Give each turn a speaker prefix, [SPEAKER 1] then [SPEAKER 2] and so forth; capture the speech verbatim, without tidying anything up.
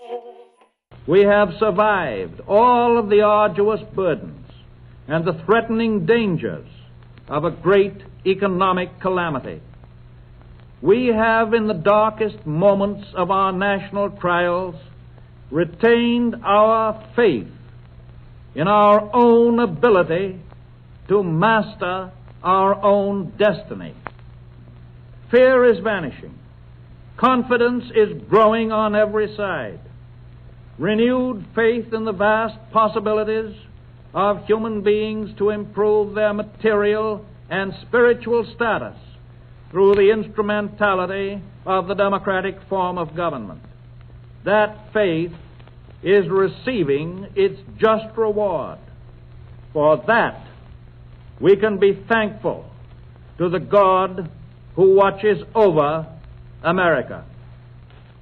[SPEAKER 1] We have survived all of the arduous burdens and the threatening dangers of a great economic calamity. We have, in the darkest moments of our national trials, retained our faith in our own ability to master our own destiny. Fear is vanishing. Confidence is growing on every side. Renewed faith in the vast possibilities of human beings to improve their material and spiritual status through the instrumentality of the democratic form of government. That faith is receiving its just reward. For that, we can be thankful to the God who watches over America.